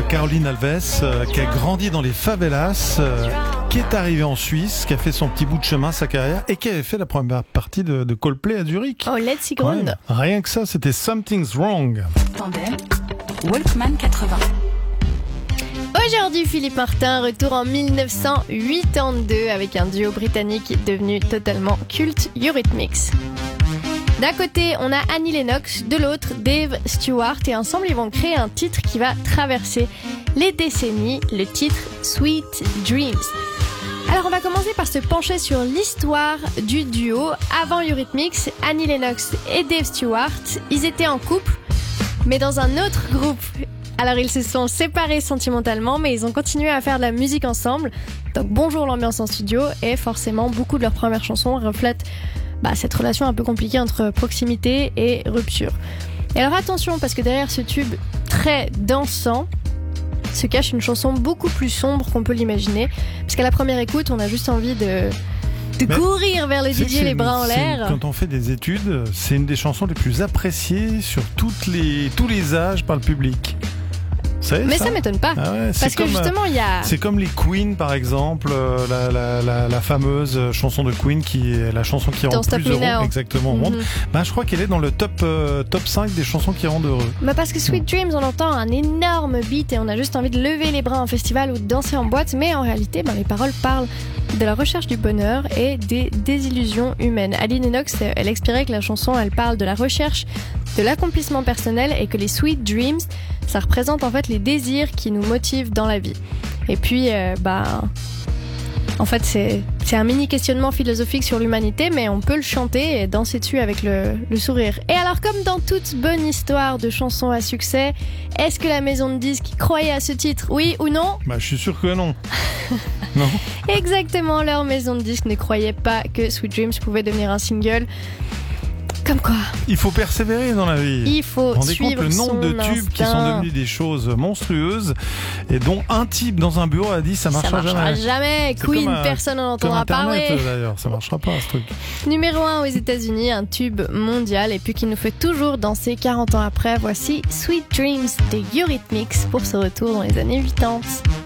Caroline Alves, qui a grandi dans les favelas, qui est arrivée en Suisse, qui a fait son petit bout de chemin, sa carrière, et qui avait fait la première partie de Coldplay à Zurich. Oh, let's go. Rien que ça, c'était Something's Wrong. Tandem, Walkman 80. Aujourd'hui, Philippe Martin, retour en 1982 avec un duo britannique devenu totalement culte, Eurythmics. D'un côté, on a Annie Lennox, de l'autre, Dave Stewart, et ensemble, ils vont créer un titre qui va traverser les décennies, le titre Sweet Dreams. Alors, on va commencer par se pencher sur l'histoire du duo. Avant Eurythmics, Annie Lennox et Dave Stewart, ils étaient en couple, mais dans un autre groupe. Alors, ils se sont séparés sentimentalement, mais ils ont continué à faire de la musique ensemble. Donc, bonjour l'ambiance en studio, et forcément, beaucoup de leurs premières chansons reflètent cette relation un peu compliquée entre proximité et rupture. Et alors attention, parce que derrière ce tube très dansant se cache une chanson beaucoup plus sombre qu'on peut l'imaginer, parce qu'à la première écoute, on a juste envie de courir vers le DJ les bras en l'air. Quand on fait des études, c'est une des chansons les plus appréciées sur tous les âges par le public. Mais ça m'étonne pas, parce que justement il y a... C'est comme les Queen par exemple, la fameuse chanson de Queen qui est la chanson qui rend plus heureux exactement au monde. Je crois qu'elle est dans le top 5 des chansons qui rendent heureux. Parce que Sweet Dreams, on entend un énorme beat et on a juste envie de lever les bras en festival ou de danser en boîte, mais en réalité les paroles parlent de la recherche du bonheur et des désillusions humaines. Annie Lennox, elle expliquait que la chanson, elle parle de la recherche de l'accomplissement personnel et que les Sweet Dreams, ça représente en fait les désirs qui nous motivent dans la vie. Et puis, en fait, c'est un mini questionnement philosophique sur l'humanité, mais on peut le chanter et danser dessus avec le sourire. Et alors, comme dans toute bonne histoire de chansons à succès, est-ce que la maison de disques croyait à ce titre, oui ou non ? Je suis sûr que non. Non. Exactement, leur maison de disques ne croyait pas que Sweet Dreams pouvait devenir un single. Comme quoi. Il faut persévérer dans la vie. Il faut suivre le nombre de tubes qui sont devenus des choses monstrueuses et dont un type dans un bureau a dit ça marchera jamais. Queen, personne n'en entendra parler. D'ailleurs, ça marchera pas ce truc. Numéro 1 aux États-Unis, un tube mondial et puis qui nous fait toujours danser 40 ans après. Voici Sweet Dreams des Eurythmics pour ce retour dans les années 80.